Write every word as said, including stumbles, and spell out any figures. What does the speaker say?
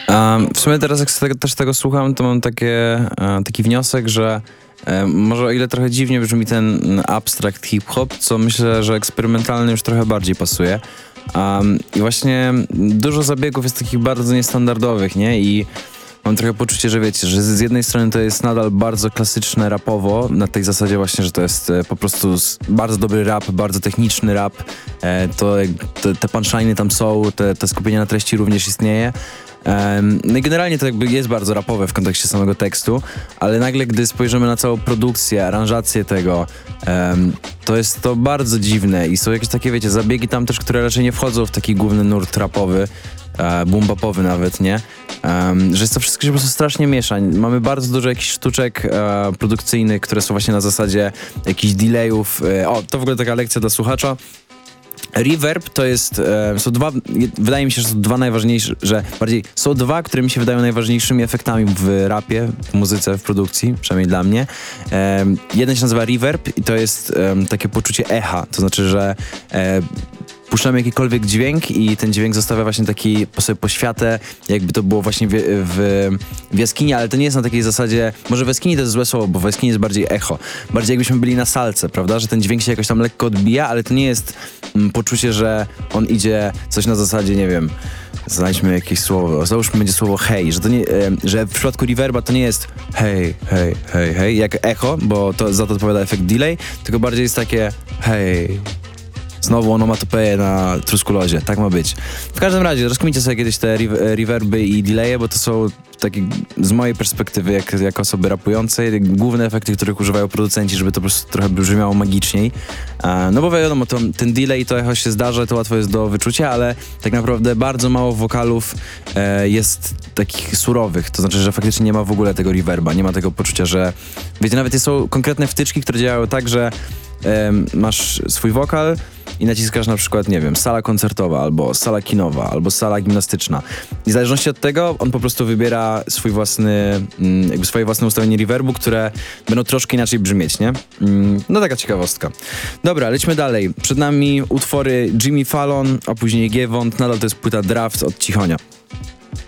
Um, w sumie teraz jak tego, też tego słucham, to mam takie, e, taki wniosek, że e, może o ile trochę dziwnie brzmi ten abstract hip-hop, co myślę, że eksperymentalny już trochę bardziej pasuje. Um, I właśnie dużo zabiegów jest takich bardzo niestandardowych, nie? I mam trochę poczucie, że wiecie, że z jednej strony to jest nadal bardzo klasyczne rapowo, na tej zasadzie właśnie, że to jest e, po prostu s- bardzo dobry rap, bardzo techniczny rap, e, to jak- te, te punchline'y tam są, te, te skupienie na treści również istnieje. Em, no i generalnie to jakby jest bardzo rapowe w kontekście samego tekstu, ale nagle gdy spojrzymy na całą produkcję, aranżację tego, em, to jest to bardzo dziwne i są jakieś takie, wiecie, zabiegi tam też, które raczej nie wchodzą w taki główny nurt rapowy, e, boom-bapowy nawet, nie? Um, że jest to wszystko się po prostu strasznie miesza. Mamy bardzo dużo jakichś sztuczek e, produkcyjnych, które są właśnie na zasadzie jakichś delayów. E, o, to w ogóle taka lekcja dla słuchacza. Reverb to jest, e, są dwa, wydaje mi się, że są dwa najważniejsze, że bardziej są dwa, które mi się wydają najważniejszymi efektami w rapie, w muzyce, w produkcji, przynajmniej dla mnie. E, jeden się nazywa reverb i to jest e, takie poczucie echa, to znaczy, że e, puszczamy jakikolwiek dźwięk i ten dźwięk zostawia właśnie taki po sobie poświatę, jakby to było właśnie w, w, w jaskini, ale to nie jest na takiej zasadzie, może w jaskini to jest złe słowo, bo w jaskini jest bardziej echo. Bardziej jakbyśmy byli na salce, prawda, że ten dźwięk się jakoś tam lekko odbija, ale to nie jest mm, poczucie, że on idzie coś na zasadzie, nie wiem, znajdźmy jakieś słowo, załóżmy będzie słowo hej, że to nie, e, że w przypadku reverba to nie jest hej, hej, hej, hej, jak echo, bo to za to odpowiada efekt delay, tylko bardziej jest takie hej. Znowu onomatopeję na truskulozie, tak ma być. W każdym razie, rozkmincie sobie kiedyś te re- reverby i delaye, bo to są takie, z mojej perspektywy, jak, jak osoby rapującej, główne efekty, których używają producenci, żeby to po prostu trochę brzmiało magiczniej. E, no bo wiadomo, to, ten delay, to echo się zdarza, to łatwo jest do wyczucia, ale tak naprawdę bardzo mało wokalów e, jest takich surowych, to znaczy, że faktycznie nie ma w ogóle tego reverba, nie ma tego poczucia, że wiecie, nawet są konkretne wtyczki, które działają tak, że e, masz swój wokal i naciskasz na przykład, nie wiem, sala koncertowa, albo sala kinowa, albo sala gimnastyczna. I w zależności od tego on po prostu wybiera swój własny, mm, jakby swoje własne ustawienie reverbu, które będą troszkę inaczej brzmieć, nie? Mm, no taka ciekawostka. Dobra, lećmy dalej. Przed nami utwory Jimmy Fallon, a później Giewont. Nadal to jest płyta Draft od Cichonia.